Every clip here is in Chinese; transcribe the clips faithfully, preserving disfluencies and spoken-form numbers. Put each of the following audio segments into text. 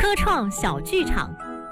科创小剧场。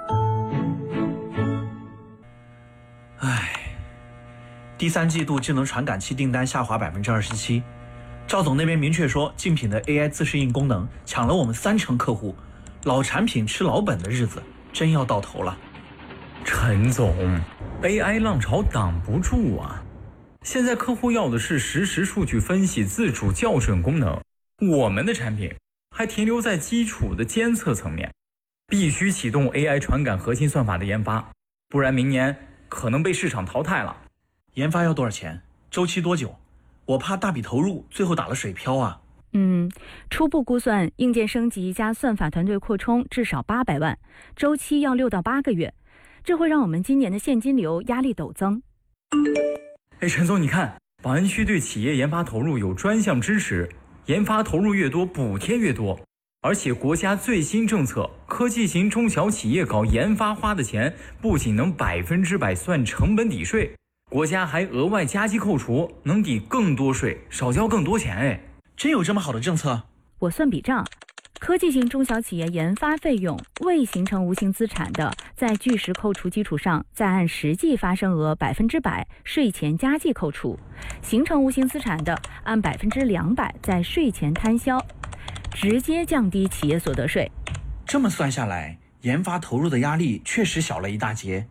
唉，第三季度智能传感器订单下滑百分之二十七。赵总那边明确说，竞品的 A I 自适应功能抢了我们三成客户，老产品吃老本的日子真要到头了。 陈总 ，A I 浪潮挡不住啊！现在客户要的是实时数据分析、自主校准功能，我们的产品还停留在基础的监测层面，必须启动 A I 传感核心算法的研发，不然明年可能被市场淘汰了。 研发要多少钱？周期多久？我怕大笔投入，最后打了水漂啊。 嗯，初步估算，硬件升级加算法团队扩充至少八百万，周期要六到八个月，这会让我们今年的现金流压力陡增。 哎，陈总，你看，宝安区对企业研发投入有专项支持，研发投入越多，补贴越多，而且国家最新政策，科技型中小企业搞研发花的钱，不仅能百分之百算成本抵税。国家还额外加计扣除，能抵更多税，少交更多钱。哎， 真有这么好的政策？ 我算笔账，科技型中小企业研发费用未形成无形资产的，在据实扣除基础上，再按实际发生额百分之百税前加计扣除；形成无形资产的，按百分之两百在税前摊销，直接降低企业所得税。 这么算下来，研发投入的压力确实小了一大截。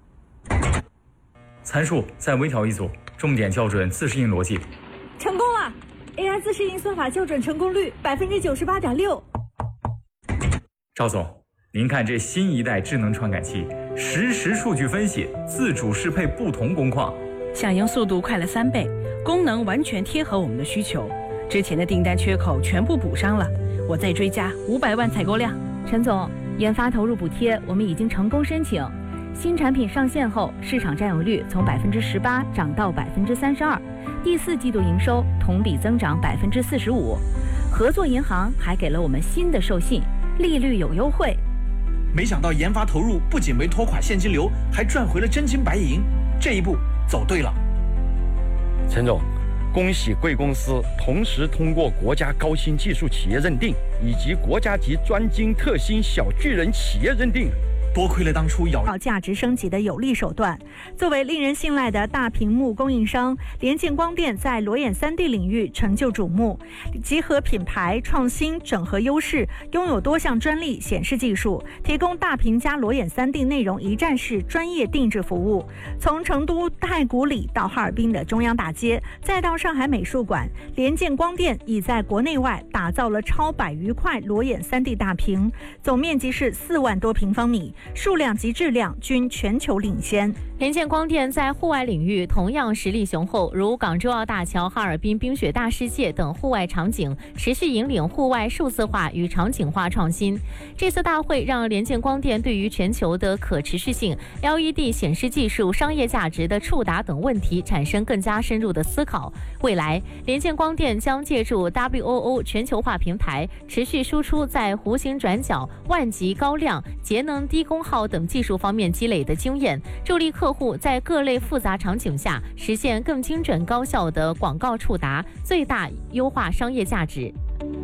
参数再微调一组，重点校准自适应逻辑。 成功了 ！A I 自适应算法校准成功率百分之九十八点六。 赵总，您看这新一代智能传感器，实时数据分析，自主适配不同工况， 响应速度快了三倍，功能完全贴合我们的需求。之前的订单缺口全部补上了，我再追加五百万采购量。 陈总，研发投入补贴我们已经成功申请。新产品上线后，市场占有率从百分之十八涨到百分之三十二，第四季度营收同比增长百分之四十五。合作银行还给了我们新的授信，利率有优惠。 没想到研发投入不仅没拖垮现金流，还赚回了真金白银，这一步走对了。 陈总，恭喜贵公司同时通过国家高新技术企业认定以及国家级专精特新小巨人企业认定。 多亏了当初咬价值升级的有力手段。作为令人信赖的大屏幕供应商，联建光电在裸眼 三 D 领域成就瞩目，集合品牌创新整合优势，拥有多项专利显示技术，提供大屏加裸眼 三 D 内容一站式专业定制服务。从成都太古里到哈尔滨的中央大街，再到上海美术馆，联建光电已在国内外打造了超百余块裸眼 三 D 大屏，总面积是四万多平方米。数量及质量均全球领先。 联建光电在户外领域同样实力雄厚，如港珠澳大桥、哈尔滨冰雪大世界等户外场景，持续引领户外数字化与场景化创新。这次大会让联建光电对于全球的可持续性、L E D 显示技术、商业价值的触达等问题产生更加深入的思考。未来，联建光电将借助 W O O 全球化平台，持续输出在弧形转角、万级高亮、节能低功耗等技术方面积累的经验，助力客户在各类复杂场景下实现更精准高效的广告触达，最大优化商业价值。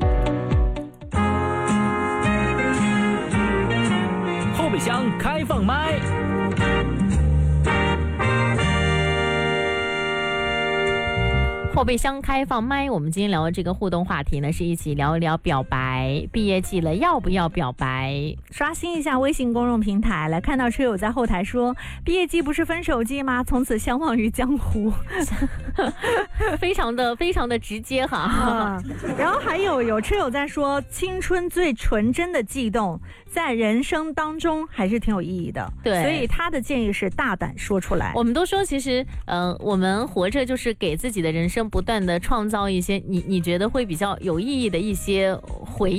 后备箱开放麦。 后备箱开放麦，我们今天聊的这个互动话题呢，是一起聊一聊表白。毕业季了，要不要表白？ 刷新一下微信公众平台，来看到车友在后台说：“毕业季不是分手季吗？从此相忘于江湖。” 非常的非常的直接哈。 啊、然后还有有车友在说：“青春最纯真的悸动，在人生当中还是挺有意义的。” 对， 所以他的建议是大胆说出来。 我们都说，其实，呃，我们活着就是给自己的人生不断的创造一些你你觉得会比较有意义的一些回忆。